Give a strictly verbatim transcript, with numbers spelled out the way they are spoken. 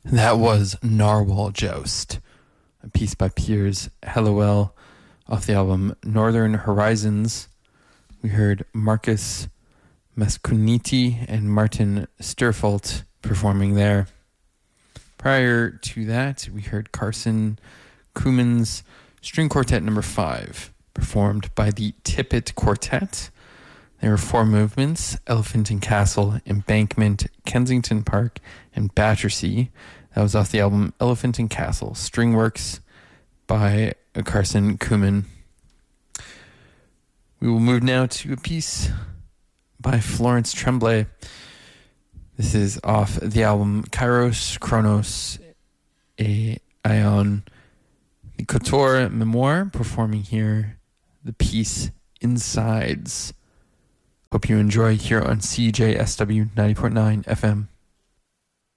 That was Narwhal Joust, a piece by Piers Hellowell off the album Northern Horizons. We heard Marcus Mascuniti and Martin Sturfeldt performing there. Prior to that, we heard Carson Kuman's String Quartet number five, performed by the Tippett Quartet. There were four movements: Elephant and Castle, Embankment, Kensington Park, and Battersea. That was off the album Elephant and Castle, String Works by Carson Kuman. We will move now to a piece by Florence Tremblay. This is off the album Kairos Chronos et Ion. The Couture Memoir, performing here the piece Insides. Hope you enjoy here on C J S W ninety point nine F M.